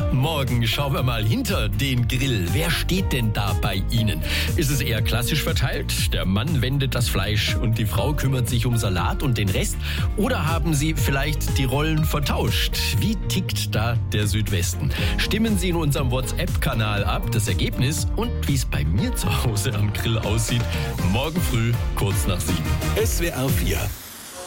Morgen schauen wir mal hinter den Grill. Wer steht denn da bei Ihnen? Ist es eher klassisch verteilt? Der Mann wendet das Fleisch und die Frau kümmert sich um Salat und den Rest? Oder haben Sie vielleicht die Rollen vertauscht? Wie tickt da der Südwesten? Stimmen Sie in unserem WhatsApp-Kanal ab, das Ergebnis und wie es bei mir zu Hause am Grill aussieht. Morgen früh, kurz nach 7. SWR 4